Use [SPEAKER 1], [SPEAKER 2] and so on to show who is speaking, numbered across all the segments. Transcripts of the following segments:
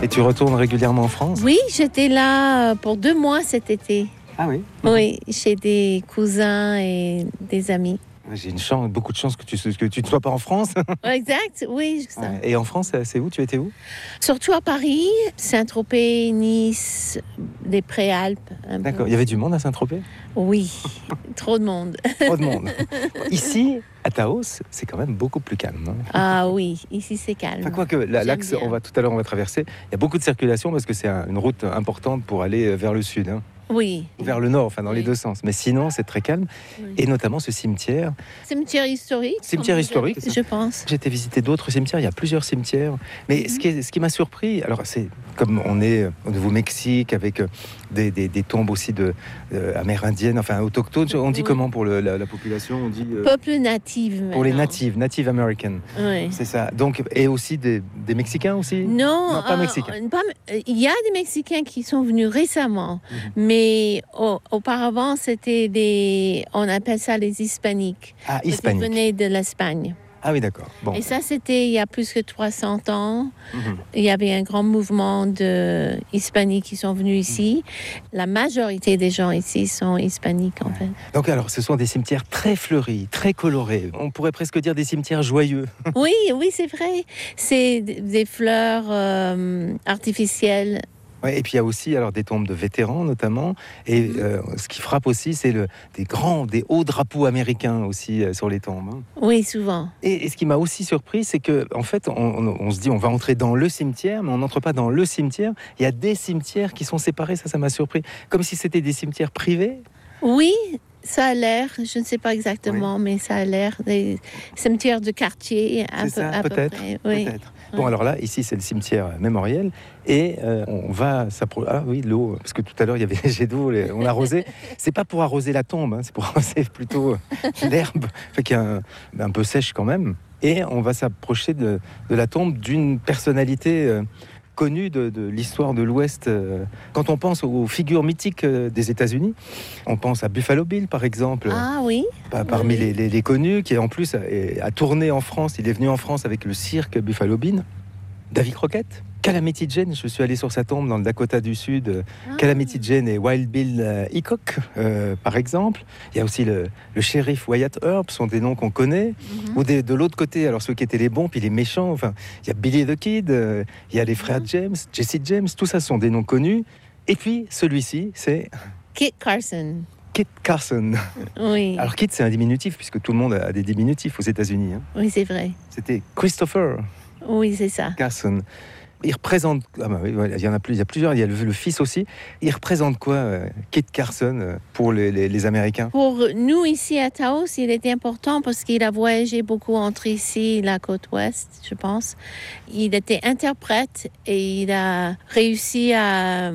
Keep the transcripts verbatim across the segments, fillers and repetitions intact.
[SPEAKER 1] Et tu retournes régulièrement en France ?
[SPEAKER 2] Oui, j'étais là pour deux mois cet été.
[SPEAKER 1] Ah oui ?
[SPEAKER 2] Oui, chez des cousins et des amis.
[SPEAKER 1] J'ai une chance, beaucoup de chance que tu, que tu ne sois pas en France.
[SPEAKER 2] Exact, oui. Ça.
[SPEAKER 1] Ouais. Et en France, c'est où ? Tu étais où ?
[SPEAKER 2] Surtout à Paris, Saint-Tropez, Nice, les Préalpes.
[SPEAKER 1] D'accord.
[SPEAKER 2] Peu.
[SPEAKER 1] Il y avait du monde à Saint-Tropez ?
[SPEAKER 2] Oui, trop de monde.
[SPEAKER 1] Trop de monde. Ici, à Taos, c'est quand même beaucoup plus calme. Hein.
[SPEAKER 2] Ah oui, ici c'est calme.
[SPEAKER 1] Enfin, quoique, la, l'axe, on va, tout à l'heure, on va traverser. Il y a beaucoup de circulation parce que c'est un, une route importante pour aller vers le sud. Hein.
[SPEAKER 2] Oui.
[SPEAKER 1] Vers le nord, enfin dans
[SPEAKER 2] oui.
[SPEAKER 1] les deux sens. Mais sinon, c'est très calme. Oui. Et notamment ce cimetière.
[SPEAKER 2] Cimetière historique.
[SPEAKER 1] Cimetière historique,
[SPEAKER 2] avez, je pense.
[SPEAKER 1] J'ai été visiter d'autres cimetières. Il y a plusieurs cimetières. Mais mm-hmm. ce, qui est, ce qui m'a surpris, alors c'est comme on est au Nouveau-Mexique avec des, des, des tombes aussi de, euh, amérindiennes, enfin autochtones. On dit oui. comment pour le, la, la population ? On dit
[SPEAKER 2] euh, peuple natif.
[SPEAKER 1] Pour les natives, native American.
[SPEAKER 2] Oui.
[SPEAKER 1] C'est ça. Donc et aussi des, des Mexicains aussi ?
[SPEAKER 2] Non,
[SPEAKER 1] non pas
[SPEAKER 2] euh,
[SPEAKER 1] mexicains.
[SPEAKER 2] Pas, il y a des Mexicains qui sont venus récemment, mm-hmm. mais Mais oh, auparavant, c'était des... On appelle ça les hispaniques.
[SPEAKER 1] Ah, hispaniques.
[SPEAKER 2] Ils venaient de l'Espagne.
[SPEAKER 1] Ah oui, d'accord. Bon.
[SPEAKER 2] Et ça, c'était il y a plus que trois cents ans. Mm-hmm. Il y avait un grand mouvement de hispaniques qui sont venus ici. Mm-hmm. La majorité des gens ici sont hispaniques, en fait.
[SPEAKER 1] Donc alors, ce sont des cimetières très fleuris, très colorés. On pourrait presque dire des cimetières joyeux.
[SPEAKER 2] Oui, oui, c'est vrai. C'est des fleurs euh, artificielles.
[SPEAKER 1] Ouais, et puis il y a aussi alors des tombes de vétérans notamment, et mmh. euh, ce qui frappe aussi, c'est le, des grands, des hauts drapeaux américains aussi euh, sur les tombes. Hein.
[SPEAKER 2] Oui, souvent.
[SPEAKER 1] Et, et ce qui m'a aussi surpris, c'est que en fait, on, on, on se dit on va entrer dans le cimetière, mais on n'entre pas dans le cimetière. Il y a des cimetières qui sont séparés, ça, ça m'a surpris, comme si c'était des cimetières privés.
[SPEAKER 2] Oui. Ça a l'air, je ne sais pas exactement, oui. mais ça a l'air des cimetières de quartier à, peu,
[SPEAKER 1] ça,
[SPEAKER 2] à
[SPEAKER 1] peut-être,
[SPEAKER 2] peu près. Oui.
[SPEAKER 1] Peut-être. Bon, oui. alors là, ici, c'est le cimetière mémoriel et euh, on va s'approcher. Ah oui, l'eau, parce que tout à l'heure, il y avait des jets d'eau, on l'arrosait. C'est pas pour arroser la tombe, hein, c'est pour arroser plutôt l'herbe, fait qu'il y a un, un peu sèche quand même. Et on va s'approcher de, de la tombe d'une personnalité euh, connue de, de l'histoire de l'Ouest. Quand on pense aux figures mythiques des États-Unis, on pense à Buffalo Bill, par exemple.
[SPEAKER 2] Ah oui.
[SPEAKER 1] Parmi
[SPEAKER 2] oui.
[SPEAKER 1] Les, les, les connus, qui en plus a, a tourné en France. Il est venu en France avec le cirque Buffalo Bill. Davy Crockett. Calamity Jane, je suis allé sur sa tombe dans le Dakota du Sud. Ah. Calamity Jane et Wild Bill Hickok, euh, par exemple. Il y a aussi le, le shérif Wyatt Earp, sont des noms qu'on connaît. Mm-hmm. Ou des, de l'autre côté, alors ceux qui étaient les bons, puis les méchants. Enfin, il y a Billy the Kid, euh, il y a les frères mm-hmm. James, Jesse James, tout ça sont des noms connus. Et puis, celui-ci, c'est...
[SPEAKER 2] Kit Carson.
[SPEAKER 1] Kit Carson.
[SPEAKER 2] Oui.
[SPEAKER 1] Alors, Kit, c'est un diminutif, puisque tout le monde a des diminutifs aux États-Unis. Hein.
[SPEAKER 2] Oui, c'est vrai.
[SPEAKER 1] C'était Christopher.
[SPEAKER 2] Oui, c'est ça.
[SPEAKER 1] Carson. Il représente, ah bah oui, il y en a plus, il y a plusieurs, il y a le, le fils aussi. Il représente quoi, euh, Kit Carson, euh, pour les, les, les Américains ?
[SPEAKER 2] Pour nous ici à Taos, il était important parce qu'il a voyagé beaucoup entre ici et la côte ouest, je pense. Il était interprète et il a réussi à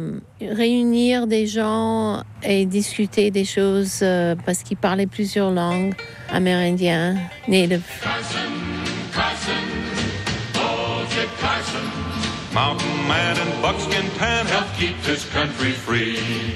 [SPEAKER 2] réunir des gens et discuter des choses euh, parce qu'il parlait plusieurs langues, amérindien, native.
[SPEAKER 3] Carson, Carson, oh Kit Carson. Mountain man in buckskin tan helped keep this country free.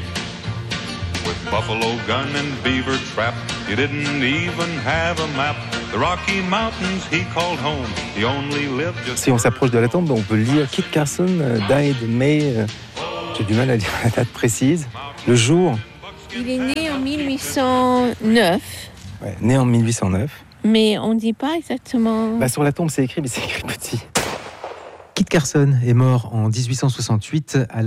[SPEAKER 3] With buffalo gun and beaver trap, you didn't even have a map. The Rocky Mountains he called home. He only lived just.
[SPEAKER 1] Si on s'approche de la tombe, on peut lire Kit Carson uh, died May. Uh, j'ai du mal à lire la date précise. Le jour.
[SPEAKER 2] Il est né en mille huit cent neuf.
[SPEAKER 1] Ouais, né en mille huit cent neuf.
[SPEAKER 2] Mais on ne dit pas exactement.
[SPEAKER 1] Bah, sur la tombe, c'est écrit, mais c'est écrit petit. Kit Carson est mort en dix-huit cent soixante-huit à